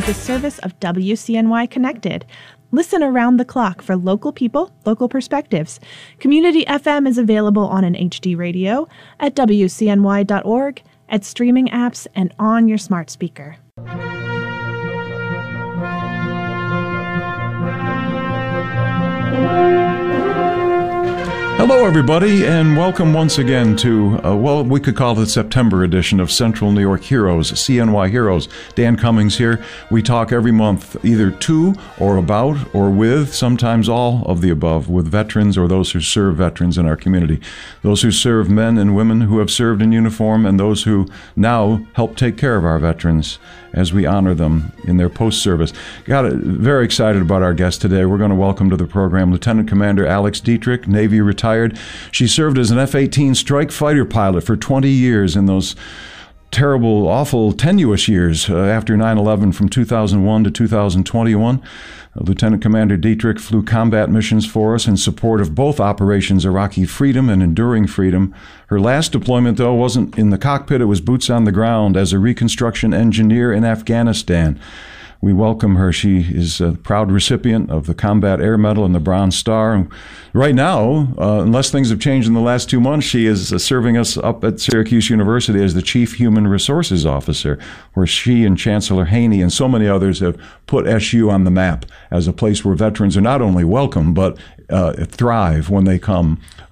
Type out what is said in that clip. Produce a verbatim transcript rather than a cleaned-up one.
is a service of W C N Y Connected. Listen around the clock for local people, local perspectives. Community F M is available on an H D radio, at W C N Y dot org, at streaming apps, and on your smart speaker. Hello, everybody, and welcome once again to, uh, well, we could call it the September edition of Central New York Heroes, C N Y Heroes. Dan Cummings here. We talk every month either to or about or with, sometimes all of the above, with veterans or those who serve veterans in our community. Those who serve men and women who have served in uniform and those who now help take care of our veterans as we honor them in their post-service. Got it, very excited about our guest today. We're going to welcome to the program Lieutenant Commander Alex Dietrich, Navy retired. She served as an F eighteen strike fighter pilot for twenty years in those terrible, awful, tenuous years uh, after nine eleven from two thousand one to two thousand twenty-one. Uh, Lieutenant Commander Dietrich flew combat missions for us in support of both Operations Iraqi Freedom and Enduring Freedom. Her last deployment, though, wasn't in the cockpit. It was boots on the ground as a reconstruction engineer in Afghanistan. We welcome her. She is a proud recipient of the Combat Air Medal and the Bronze Star. Right now, uh, unless things have changed in the last two months, she is uh, serving us up at Syracuse University as the Chief Human Resources Officer, where she and Chancellor Haney and so many others have put S U on the map as a place where veterans are not only welcome, but uh, thrive when they come